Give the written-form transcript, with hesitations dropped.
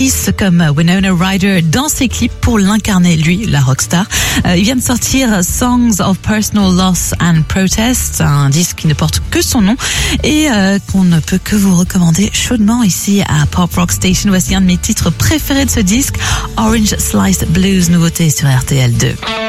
actrices comme Winona Ryder dans ses clips pour l'incarner, lui, la rockstar. Il vient de sortir Songs of Personal Loss and Protest, un disque qui ne porte que son nom et qu'on ne peut que vous recommander chaudement ici à Pop Rock Station. Voici un de mes titres préférés de ce disque, Orange Slice Blues, nouveauté sur RTL2.